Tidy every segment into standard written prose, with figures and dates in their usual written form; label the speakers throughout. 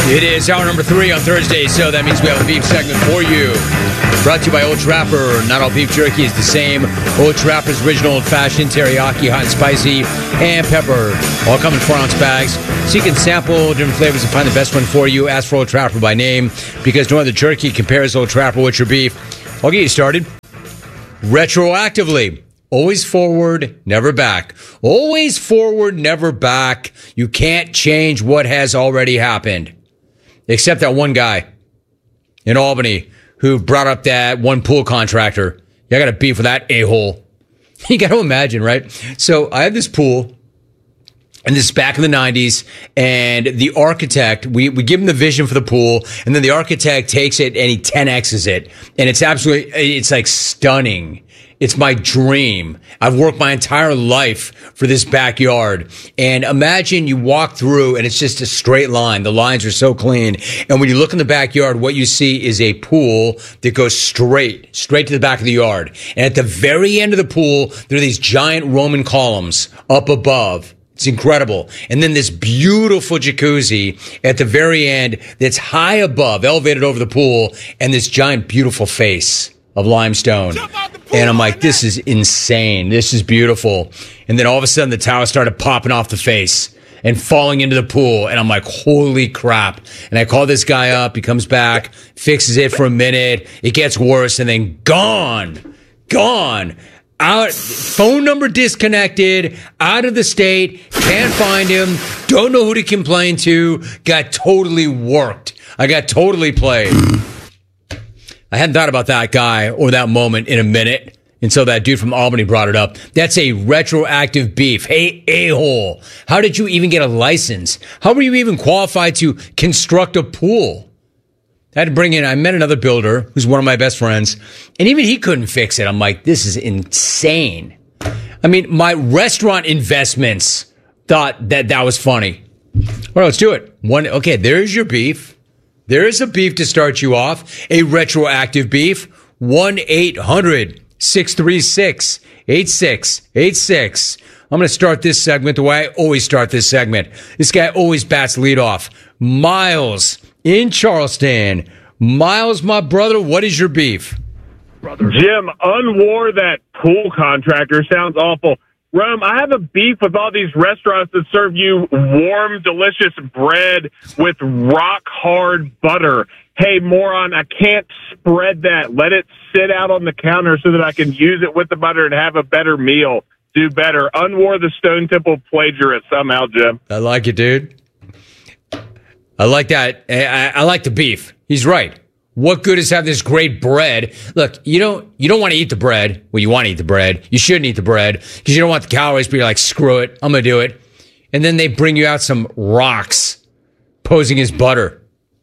Speaker 1: It is hour number 3 on Thursday, so that means we have a beef segment for you. Brought to you by Old Trapper. Not all beef jerky is the same. Old Trapper's original old-fashioned teriyaki, hot and spicy, and pepper. All come in 4-ounce bags, so you can sample different flavors and find the best one for you. Ask for Old Trapper by name, because no other jerky compares Old Trapper with your beef. I'll get you started. Retroactively. Always forward, never back. Always forward, never back. You can't change what has already happened. Except that one guy in Albany who brought up that one pool contractor. I got a beef with that a-hole. You got to imagine, right? So I have this pool, and this is back in the 90s, and the architect, we give him the vision for the pool, and then the architect takes it and he 10X's it. And it's like stunning. It's my dream. I've worked my entire life for this backyard. And imagine you walk through and it's just a straight line. The lines are so clean. And when you look in the backyard, what you see is a pool that goes straight to the back of the yard. And at the very end of the pool, there are these giant Roman columns up above. It's incredible. And then this beautiful jacuzzi at the very end that's high above, elevated over the pool, and this giant beautiful face of limestone. And I'm like, this is insane. This is beautiful. And then all of a sudden the towel started popping off the face and falling into the pool. And I'm like, holy crap. And I call this guy up. He comes back, fixes it for a minute. It gets worse, and then gone. Out, phone number disconnected, out of the state, can't find him, don't know who to complain to, got totally worked. I got totally played. I hadn't thought about that guy or that moment in a minute until that dude from Albany brought it up. That's a retroactive beef. Hey, a-hole, how did you even get a license? How were you even qualified to construct a pool? I had to bring in, I met another builder who's one of my best friends, and even he couldn't fix it. I'm like, this is insane. I mean, my restaurant investments thought that was funny. All right, let's do it. Okay, there's your beef. There is a beef to start you off, a retroactive beef. 1-800-636-8686. I'm going to start this segment the way I always start this segment. This guy always bats lead off. Miles in Charleston. Miles, my brother, what is your beef?
Speaker 2: Jim, unwar that pool contractor. Sounds awful. Rome, I have a beef with all these restaurants that serve you warm, delicious bread with rock-hard butter. Hey, moron, I can't spread that. Let it sit out on the counter so that I can use it with the butter and have a better meal. Do better. Unwar the Stone Temple plagiarist somehow, Jim.
Speaker 1: I like it, dude. I like that. I like the beef. He's right. What good is having this great bread? Look, you don't want to eat the bread. Well, you want to eat the bread. You shouldn't eat the bread because you don't want the calories, but you're like, screw it. I'm going to do it. And then they bring you out some rocks posing as butter.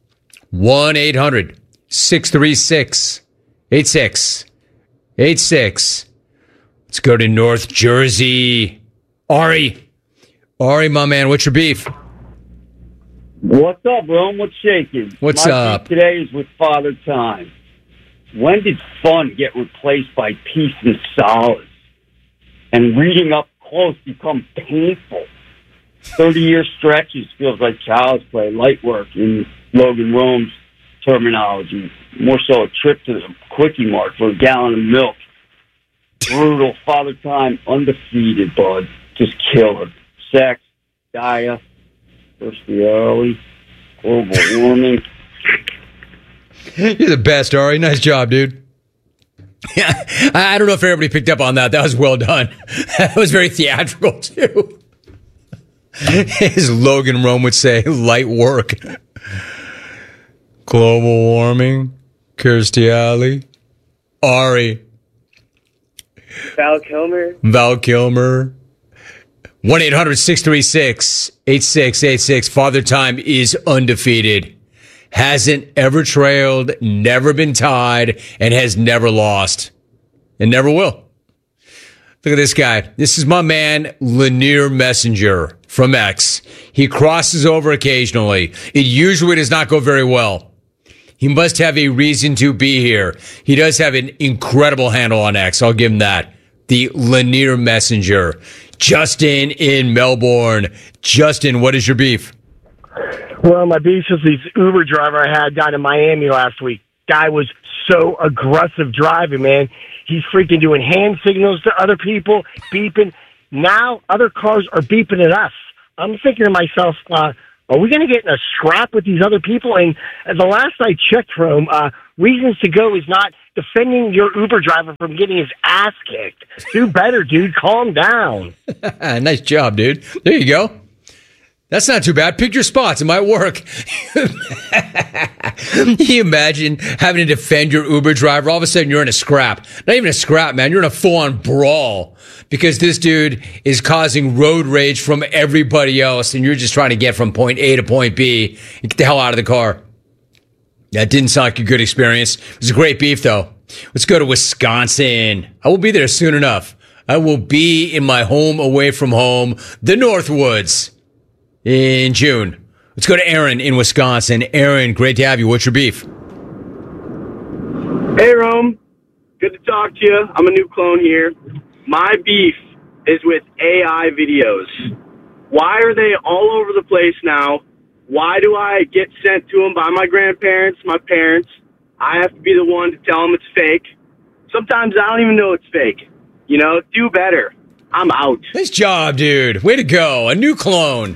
Speaker 1: 1-800-636-8686. Let's go to North Jersey. Ari, my man, what's your beef?
Speaker 3: What's up, Rome? What's shaking?
Speaker 1: What's
Speaker 3: My
Speaker 1: up?
Speaker 3: beef today is with Father Time. When did fun get replaced by peace and solace? And reading up close become painful. 30-year stretches feels like child's play, light work in Logan Rome's terminology. More so a trip to the Quickie Mart for a gallon of milk. Brutal. Father Time, undefeated, bud. Just killer. Sex, Gaia, thirsty early, global warming.
Speaker 1: You're the best, Ari. Nice job, dude. Yeah, I don't know if everybody picked up on that. That was well done. That was very theatrical, too. As Logan Rome would say, light work. Global warming, Kirstie Alley, Ari.
Speaker 4: Val Kilmer.
Speaker 1: 1-800-636-8686. Father Time is undefeated. Hasn't ever trailed, never been tied, and has never lost. And never will. Look at this guy. This is my man, Lanier Messenger from X. He crosses over occasionally. It usually does not go very well. He must have a reason to be here. He does have an incredible handle on X. I'll give him that. The Lanier Messenger. Justin in Melbourne. Justin, what is your beef?
Speaker 5: Well, my beef is this Uber driver I had down in Miami last week. Guy was so aggressive driving, man. He's freaking doing hand signals to other people, beeping. Now other cars are beeping at us. I'm thinking to myself, are we going to get in a scrap with these other people? And the last I checked, Rome, Reasons to Go is not defending your Uber driver from getting his ass kicked. Do better, dude. Calm down.
Speaker 1: Nice job, dude. There you go. That's not too bad. Pick your spots. It might work. Can you imagine having to defend your Uber driver? All of a sudden, you're in a scrap. Not even a scrap, man. You're in a full-on brawl because this dude is causing road rage from everybody else, and you're just trying to get from point A to point B and get the hell out of the car. That didn't sound like a good experience. It was a great beef, though. Let's go to Wisconsin. I will be there soon enough. I will be in my home away from home, the Northwoods, in June. Let's go to Aaron in Wisconsin. Aaron, great to have you. What's your beef?
Speaker 6: Hey, Rome. Good to talk to you. I'm a new clone here. My beef is with AI videos. Why are they all over the place now? Why do I get sent to them by my grandparents, my parents? I have to be the one to tell them it's fake. Sometimes I don't even know it's fake. You know, do better. I'm out.
Speaker 1: Nice job, dude. Way to go. A new clone.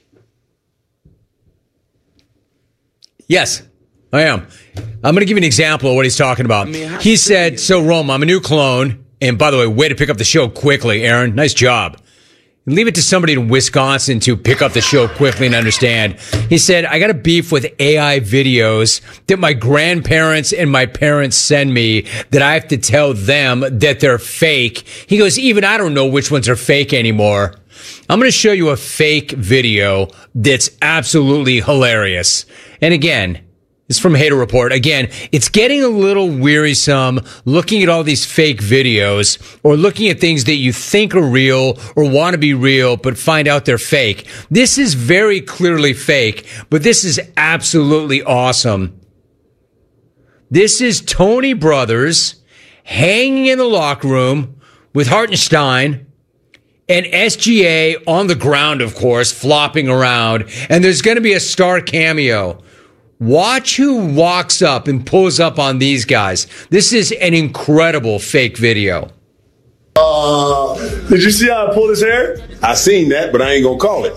Speaker 1: Yes, I am. I'm going to give you an example of what he's talking about. He said, so Rome, I'm a new clone. And by the way, way to pick up the show quickly, Aaron. Nice job. Leave it to somebody in Wisconsin to pick up the show quickly and understand. He said, I got a beef with AI videos that my grandparents and my parents send me that I have to tell them that they're fake. He goes, even I don't know which ones are fake anymore. I'm going to show you a fake video that's absolutely hilarious. And again, it's from Hater Report. Again, it's getting a little wearisome looking at all these fake videos or looking at things that you think are real or want to be real but find out they're fake. This is very clearly fake, but this is absolutely awesome. This is Tony Brothers hanging in the locker room with Hartenstein and SGA on the ground, of course, flopping around. And there's going to be a star cameo. Watch who walks up and pulls up on these guys. This is an incredible fake video.
Speaker 7: Did you see how I pulled his hair?
Speaker 8: I seen that, but I ain't gonna call it.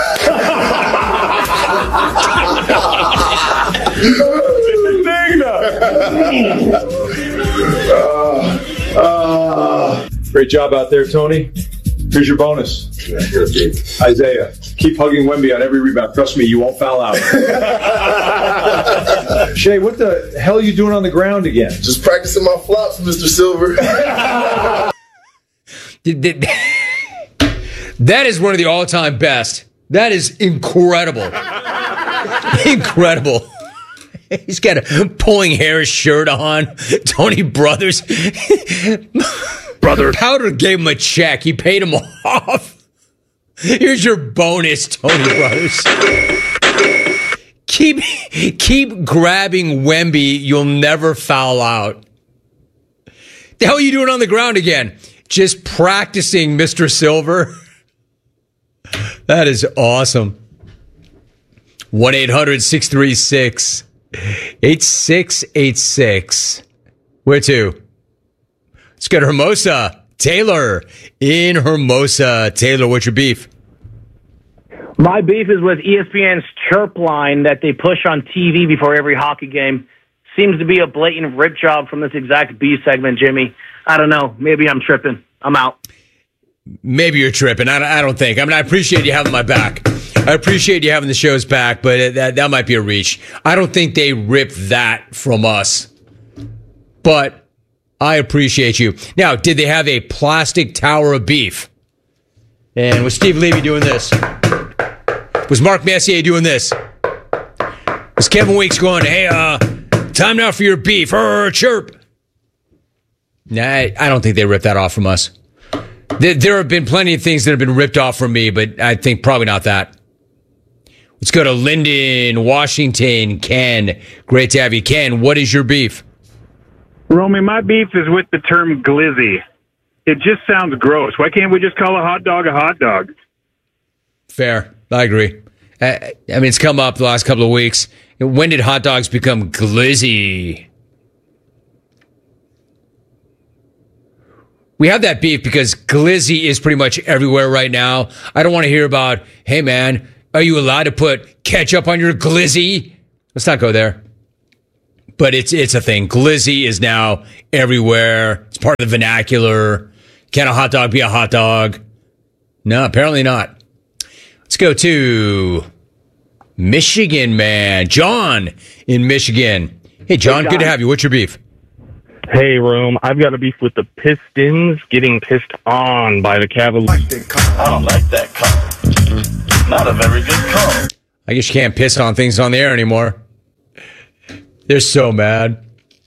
Speaker 7: Great job out there, Tony. Here's your bonus. Isaiah, keep hugging Wemby on every rebound. Trust me, you won't foul out. Shay, what the hell are you doing on the ground again?
Speaker 8: Just practicing my flops, Mr. Silver.
Speaker 1: That is one of the all-time best. That is incredible. Incredible. He's got a pulling hair shirt on. Tony Brothers. Brother Powder gave him a check. He paid him off. Here's your bonus, Tony Brothers. Keep grabbing Wemby. You'll never foul out. The hell are you doing on the ground again? Just practicing, Mr. Silver. That is awesome. 1-800-636-8686. Where to? Let's go to Hermosa. Taylor in Hermosa. Taylor, what's your beef?
Speaker 9: My beef is with ESPN's chirp line that they push on TV before every hockey game. Seems to be a blatant rip job from this exact B segment, Jimmy. I don't know. Maybe I'm tripping. I'm out.
Speaker 1: Maybe you're tripping. I don't think. I mean, I appreciate you having my back. I appreciate you having the show's back, but that might be a reach. I don't think they ripped that from us. But I appreciate you. Now, did they have a plastic tower of beef? And was Steve Levy doing this? Was Mark Messier doing this? Was Kevin Weeks going, hey, time now for your beef. Chirp. Nah, I don't think they ripped that off from us. There have been plenty of things that have been ripped off from me, but I think probably not that. Let's go to Linden, Washington. Ken, great to have you. Ken, what is your beef?
Speaker 2: Romy, my beef is with the term glizzy. It just sounds gross. Why can't we just call a hot dog a hot dog?
Speaker 1: Fair. I agree. I mean, it's come up the last couple of weeks. When did hot dogs become glizzy? We have that beef because glizzy is pretty much everywhere right now. I don't want to hear about, hey man, are you allowed to put ketchup on your glizzy? Let's not go there. But it's a thing. Glizzy is now everywhere. It's part of the vernacular. Can a hot dog be a hot dog? No, apparently not. Let's go to Michigan, man. John in Michigan. Hey, John, good to have you. What's your beef?
Speaker 10: Hey, Rome. I've got a beef with the Pistons getting pissed on by the Cavaliers.
Speaker 11: I don't like that call. Not a very good call.
Speaker 1: I guess you can't piss on things on the air anymore. They're so mad.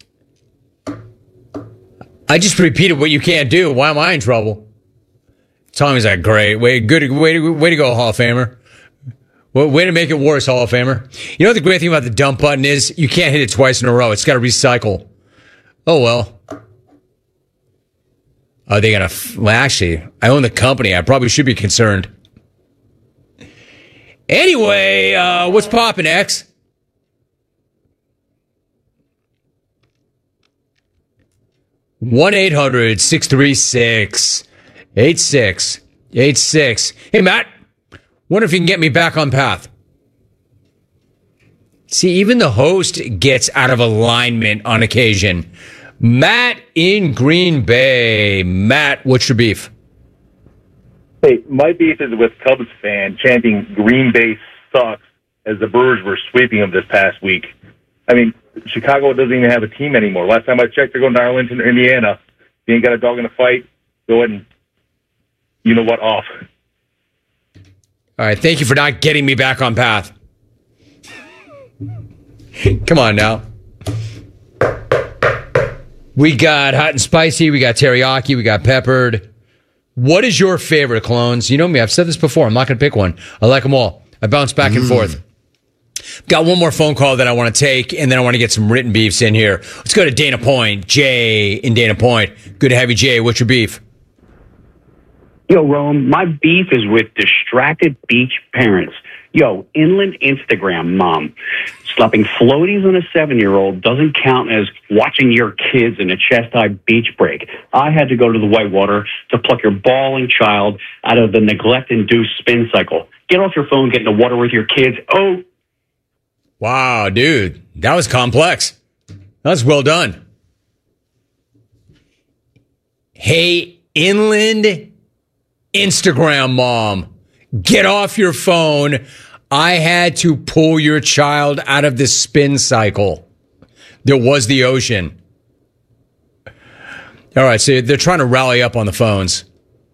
Speaker 1: I just repeated what you can't do. Why am I in trouble? Tommy's like, great. Way to go, Hall of Famer. Well, way to make it worse, Hall of Famer. You know what the great thing about the dump button is? You can't hit it twice in a row. It's got to recycle. Oh, well. Are they going to... Well, actually, I own the company. I probably should be concerned. Anyway, what's poppin', X? One 1-800-636-8686. Hey, Matt. Wonder if you can get me back on path. See, even the host gets out of alignment on occasion. Matt in Green Bay. Matt, what's your beef?
Speaker 10: Hey, my beef is with Cubs fan chanting Green Bay sucks as the Brewers were sweeping them this past week. I mean, Chicago doesn't even have a team anymore. Last time I checked, they're going to Arlington, Indiana. If you ain't got a dog in a fight, go ahead and, you know what, off.
Speaker 1: All right, thank you for not getting me back on path. Come on now. We got hot and spicy, we got teriyaki, we got peppered. What is your favorite, clones? You know me, I've said this before. I'm not going to pick one. I like them all. I bounce back and forth. Got one more phone call that I want to take, and then I want to get some written beefs in here. Let's go to Dana Point. Jay in Dana Point. Good to have you, Jay. What's your beef?
Speaker 12: Yo, Rome, my beef is with distracted beach parents. Yo, inland Instagram mom. Slapping floaties on a 7-year-old doesn't count as watching your kids in a chest-high beach break. I had to go to the whitewater to pluck your bawling child out of the neglect-induced spin cycle. Get off your phone, get in the water with your kids. Oh.
Speaker 1: Wow, dude. That was complex. That was well done. Hey, inland Instagram mom, get off your phone. I had to pull your child out of the spin cycle. There was the ocean. All right, so they're trying to rally up on the phones.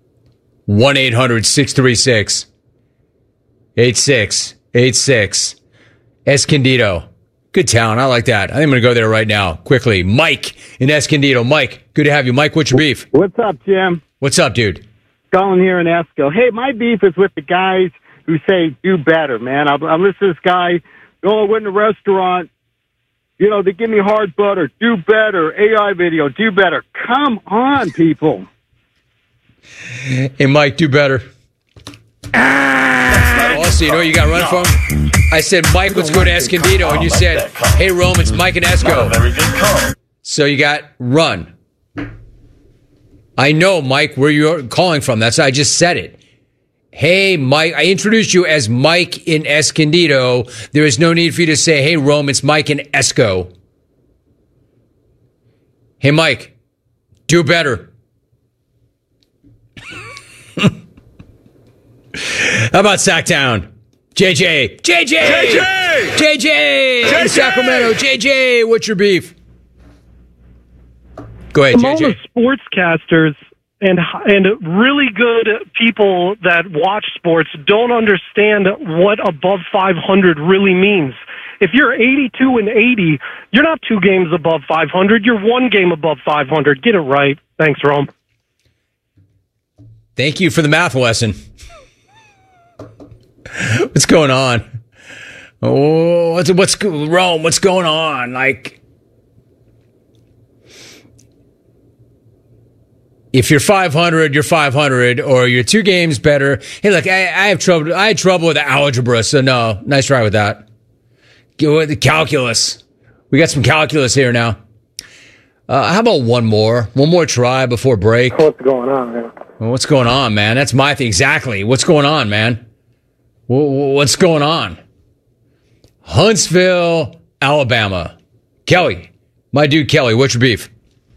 Speaker 1: 1-800-636-8686. Escondido. Good town. I like that. I think I'm going to go there right now. Quickly. Mike in Escondido. Mike, good to have you. Mike, what's your beef?
Speaker 13: What's up, Jim?
Speaker 1: What's up, dude?
Speaker 13: Colin here in Esco. Hey, my beef is with the guys who say, do better, man. I'm listening to this guy, I went in a restaurant, they give me hard butter, do better, AI video, do better. Come on, people.
Speaker 1: Hey, Mike, do better. Also, you know what you got running for him? I said, Mike, let's go to Escondido. And you said, hey, Rome, it's Mike and Esco. So you got run. I know, Mike, where you're calling from. I just said it. Hey, Mike, I introduced you as Mike in Escondido. There is no need for you to say, hey, Rome, it's Mike in Esco. Hey, Mike, do better. How about Sacktown? JJ in Sacramento. JJ, what's your beef? Go ahead,
Speaker 14: Among
Speaker 1: JJ.
Speaker 14: the sportscasters and really good people that watch sports don't understand what above 500 really means. If you're 82 and 80, you're not 2 games above 500. You're 1 game above 500. Get it right. Thanks, Rome.
Speaker 1: Thank you for the math lesson. What's going on? Oh, what's Rome? What's going on? If you're 500, you're 500, or you're 2 games better. Hey, look, I had trouble with the algebra, so no, nice try with that. Go with the calculus. We got some calculus here now. How about one more try before break?
Speaker 15: What's going on, man?
Speaker 1: Well, what's going on, man? That's my thing. Exactly. What's going on, man? What's going on? Huntsville, Alabama. Kelly, my dude Kelly, what's your beef?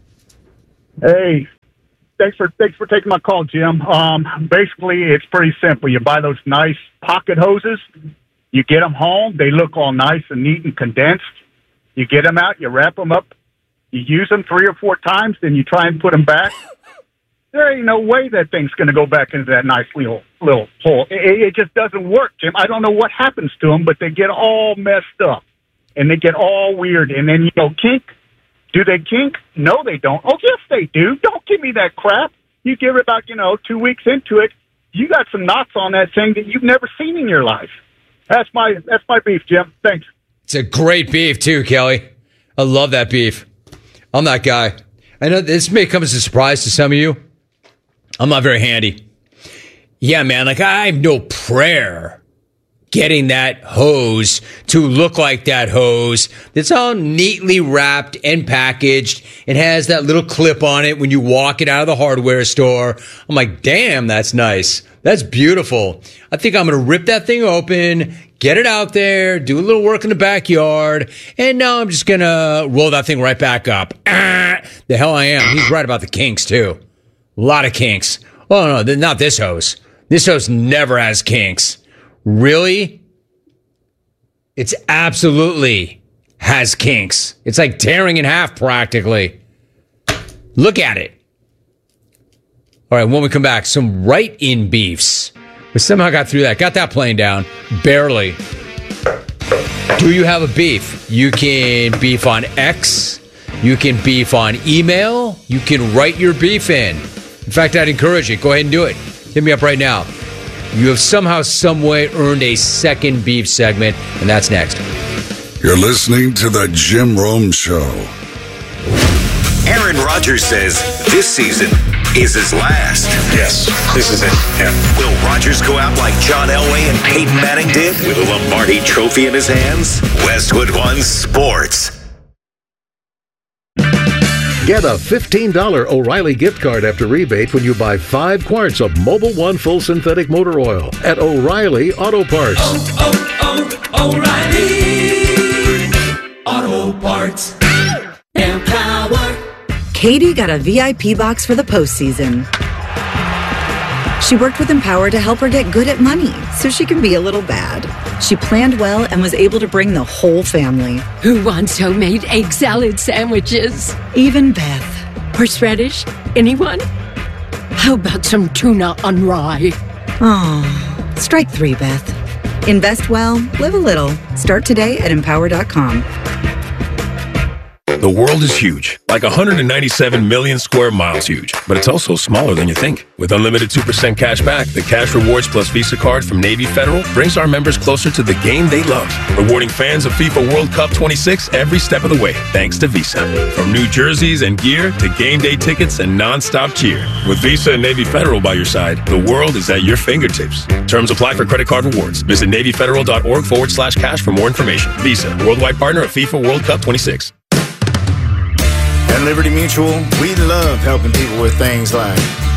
Speaker 16: Hey, thanks for taking my call, Jim. Basically, it's pretty simple. You buy those nice pocket hoses. You get them home. They look all nice and neat and condensed. You get them out. You wrap them up. You use them 3 or 4 times. Then you try and put them back. There ain't no way that thing's going to go back into that nice little hole. It just doesn't work, Jim. I don't know what happens to them, but they get all messed up. And they get all weird. And then, kink. Do they kink? No, they don't. Oh, yes, they do. Don't give me that crap. You give it about, 2 weeks into it, you got some knots on that thing that you've never seen in your life. That's my beef, Jim. Thanks.
Speaker 1: It's a great beef, too, Kelly. I love that beef. I'm that guy. I know this may come as a surprise to some of you. I'm not very handy. Yeah, man, I have no prayer getting that hose to look like that hose that's all neatly wrapped and packaged and has that little clip on it when you walk it out of the hardware store. I'm like, damn, that's nice. That's beautiful. I think I'm going to rip that thing open, get it out there, do a little work in the backyard, and now I'm just going to roll that thing right back up. The hell I am. He's right about the kinks, too. A lot of kinks. Oh, no, not this hose. This hose never has kinks. Really? It's absolutely has kinks. It's like tearing in half practically. Look at it. All right, when we come back, some right-in beefs. We somehow got through that. Got that plane down. Barely. Do you have a beef? You can beef on X. You can beef on email. You can write your beef in. In fact, I'd encourage it. Go ahead and do it. Hit me up right now. You have somehow, some way earned a second beef segment, and that's next.
Speaker 17: You're listening to The Jim Rome Show.
Speaker 18: Aaron Rodgers says this season is his last.
Speaker 7: Yes, this is it. Yeah.
Speaker 18: Will Rodgers go out like John Elway and Peyton Manning did with a Lombardi trophy in his hands? Westwood One Sports.
Speaker 19: Get a $15 O'Reilly gift card after rebate when you buy 5 quarts of Mobil 1 full synthetic motor oil at O'Reilly Auto Parts.
Speaker 20: O'Reilly Auto Parts. Empower.
Speaker 21: Katie got a VIP box for the postseason. She worked with Empower to help her get good at money so she can be a little bad. She planned well and was able to bring the whole family.
Speaker 22: Who wants homemade egg salad sandwiches?
Speaker 21: Even Beth.
Speaker 22: Horseradish? Anyone? How about some tuna on rye?
Speaker 21: Oh, strike 3, Beth. Invest well, live a little. Start today at Empower.com.
Speaker 23: The world is huge, like 197 million square miles huge, but it's also smaller than you think. With unlimited 2% cash back, the Cash Rewards Plus Visa card from Navy Federal brings our members closer to the game they love, rewarding fans of FIFA World Cup 26 every step of the way, thanks to Visa. From new jerseys and gear to game day tickets and non-stop cheer. With Visa and Navy Federal by your side, the world is at your fingertips. Terms apply for credit card rewards. Visit NavyFederal.org/cash for more information. Visa, worldwide partner of FIFA World Cup 26.
Speaker 24: At Liberty Mutual, we love helping people with things like